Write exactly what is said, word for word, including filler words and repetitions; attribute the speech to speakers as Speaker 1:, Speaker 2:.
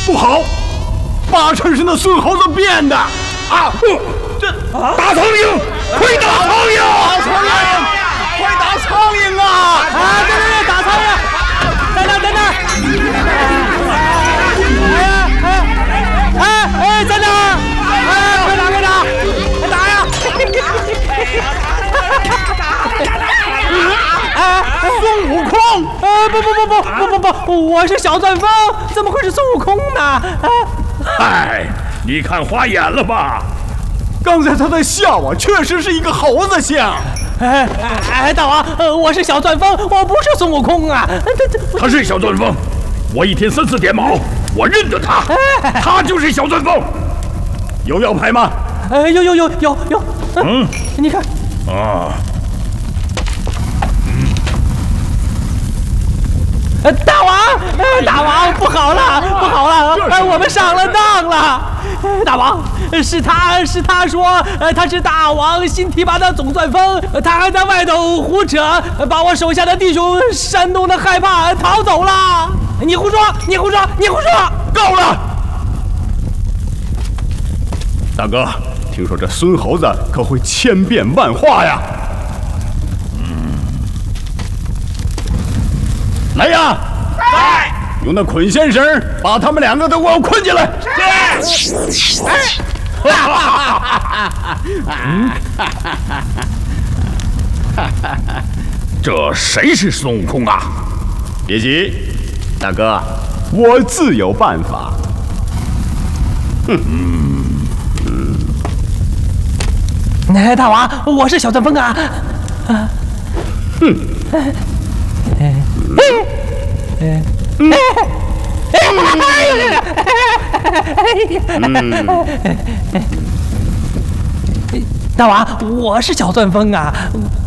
Speaker 1: 不好，八成是那孙猴子变的啊！这打苍蝇，快打苍蝇！打苍蝇，快打苍蝇啊！
Speaker 2: 啊，对对对，打苍蝇，在那在那。哎呀哎哎哎，在那！哎，快打快打，快打呀！哎，
Speaker 1: 孙悟空！
Speaker 2: 呃，不不不不不不不，我是小钻风，怎么会是孙悟空呢？
Speaker 3: 哎，你看花眼了吧？
Speaker 1: 刚才他在笑我，确实是一个猴子像。
Speaker 2: 哎哎，大王，呃，我是小钻风，我不是孙悟空啊。
Speaker 3: 他是小钻风，我一天三次点卯，我认得他，他就是小钻风。
Speaker 1: 有要牌吗？
Speaker 2: 呃，有有有有有。
Speaker 3: 嗯，
Speaker 2: 你看。
Speaker 3: 啊。
Speaker 2: 呃，大王，呃，大王，不好了，不好了，呃，我们上了当了。大王，是他是他说，呃，他是大王新提拔的总钻风，他还在外头胡扯，把我手下的弟兄煽动的害怕逃走了。你胡说，你胡说，你胡说！
Speaker 1: 够了！大哥，听说这孙猴子可会千变万化呀。来呀！
Speaker 3: 来，
Speaker 1: 用那捆仙绳把他们两个都给我捆起来！
Speaker 3: 是。这谁是孙悟空啊？
Speaker 1: 别急，大哥，我自有办法。哼，
Speaker 2: 嗯，哎，大王，我是小钻风啊。啊，
Speaker 1: 哼。
Speaker 2: 哎哎大王，我是小钻风啊。